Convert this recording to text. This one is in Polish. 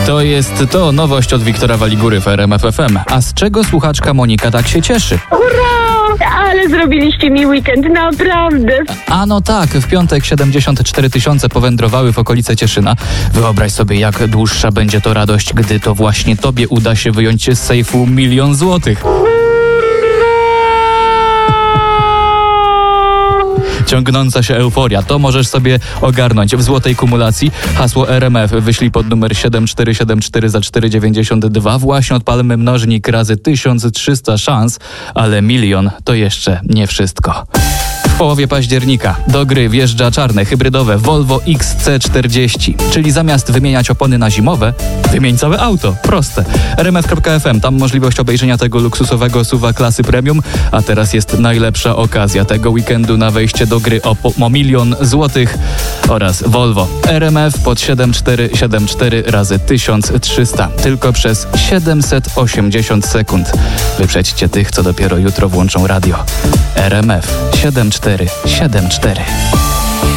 To jest to nowość od Wiktora Waligury w RMF FM. A z czego słuchaczka Monika tak się cieszy? Hurra! Ale zrobiliście mi weekend, naprawdę. Ano tak, w piątek 74 000 powędrowały w okolice Cieszyna. Wyobraź sobie, jak dłuższa będzie to radość, gdy to właśnie tobie uda się wyjąć z sejfu 1 000 000 złotych. Ciągnąca się euforia, to możesz sobie ogarnąć w złotej kumulacji. Hasło RMF wyślij pod numer 7474 za 4,92. Właśnie odpalmy mnożnik razy 1300 szans, ale 1 000 000 to jeszcze nie wszystko. W połowie października do gry wjeżdża czarne, hybrydowe Volvo XC40, czyli zamiast wymieniać opony na zimowe, wymień całe auto. Proste. rmf.fm, tam możliwość obejrzenia tego luksusowego SUV-a klasy premium, a teraz jest najlepsza okazja tego weekendu na wejście do gry o 1 000 000 złotych oraz Volvo. RMF pod 7474 razy 1300. Tylko przez 780 sekund. Wyprzedźcie tych, co dopiero jutro włączą radio. RMF 7474.